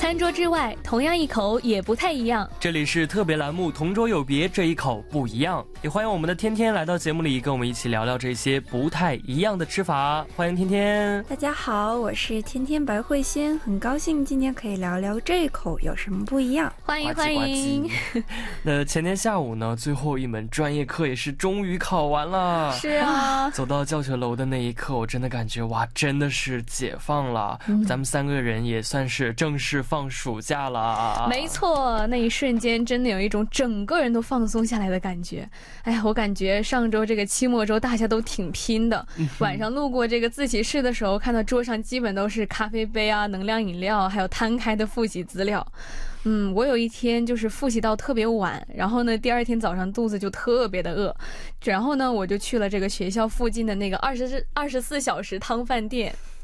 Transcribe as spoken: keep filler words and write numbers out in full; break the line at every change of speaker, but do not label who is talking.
餐桌之外，同样一口也不太一样。
这里是特别栏目同桌有别，这一口不一样。也欢迎我们的天天来到节目里，跟我们一起聊聊这些不太一样的吃法。欢迎天天。
大家好，我是天天白慧仙，很高兴今天可以聊聊这一口有什么不一样。
欢迎欢迎。
那前天下午呢，最后一门专业课也是终于考完了。
是啊，
走到教学楼的那一刻，我真的感觉哇，真的是解放了。嗯、咱们三个人也算是正式放暑假了。
没错，那一瞬间真的有一种整个人都放松下来的感觉。哎呀，我感觉上周这个期末周大家都挺拼的。嗯、晚上路过这个自习室的时候，看到桌上基本都是咖啡杯啊、能量饮料，还有摊开的复习资料。嗯，我有一天就是复习到特别晚，然后呢，第二天早上肚子就特别的饿，然后呢，我就去了这个学校附近的那个二十二十四小时汤饭店。